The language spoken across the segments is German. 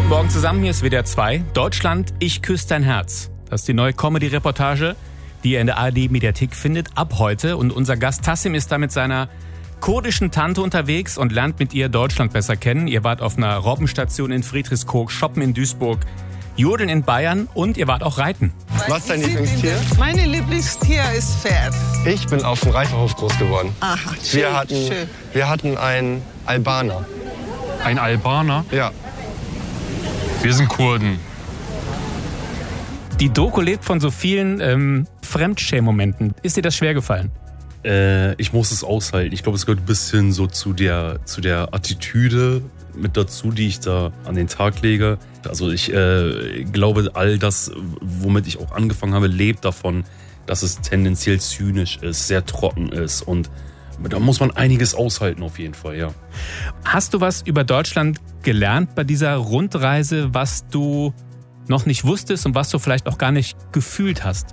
Guten Morgen zusammen, hier ist WDR 2. Deutschland, ich küsse dein Herz. Das ist die neue Comedy-Reportage, die ihr in der ARD-Mediathek findet, ab heute. Und unser Gast Tassim ist da mit seiner kurdischen Tante unterwegs und lernt mit ihr Deutschland besser kennen. Ihr wart auf einer Robbenstation in Friedrichskoog, shoppen in Duisburg, jodeln in Bayern und ihr wart auch reiten. Was ist dein Lieblingstier? Mein Lieblingstier ist Pferd. Ich bin auf dem Reiterhof groß geworden. Aha, schön, Wir hatten einen Albaner. Ein Albaner? Ja. Wir sind Kurden. Die Doku lebt von so vielen Fremdschämen-Momenten. Ist dir das schwer gefallen? Ich muss es aushalten. Ich glaube, es gehört ein bisschen so zu der Attitüde mit dazu, die ich da an den Tag lege. Also ich glaube, all das, womit ich auch angefangen habe, lebt davon, dass es tendenziell zynisch ist, sehr trocken ist. Und da muss man einiges aushalten auf jeden Fall, ja. Hast du was über Deutschland gelernt bei dieser Rundreise, was du noch nicht wusstest und was du vielleicht auch gar nicht gefühlt hast?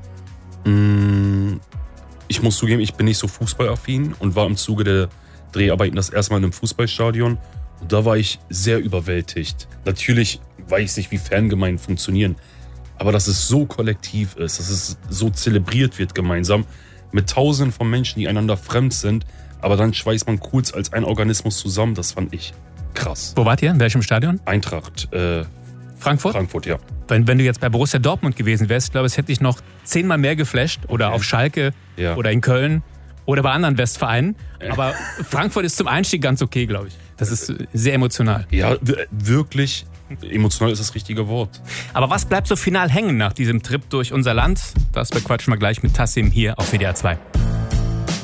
Ich muss zugeben, ich bin nicht so fußballaffin und war im Zuge der Dreharbeiten das erste Mal in einem Fußballstadion. Und da war ich sehr überwältigt. Natürlich weiß ich nicht, wie Fangemeinden funktionieren, aber dass es so kollektiv ist, dass es so zelebriert wird gemeinsam mit Tausenden von Menschen, die einander fremd sind, aber dann schweißt man kurz als ein Organismus zusammen. Das fand ich krass. Wo wart ihr? In welchem Stadion? Eintracht. Frankfurt? Frankfurt, ja. Wenn du jetzt bei Borussia Dortmund gewesen wärst, ich glaube, es hätte dich noch 10-mal mehr geflasht. Oder auf Schalke oder in Köln oder bei anderen Westvereinen. Aber Frankfurt ist zum Einstieg ganz okay, glaube ich. Das ist sehr emotional. Ja, wirklich emotional ist das richtige Wort. Aber was bleibt so final hängen nach diesem Trip durch unser Land? Das bequatschen wir gleich mit Tassim hier auf WDR 2.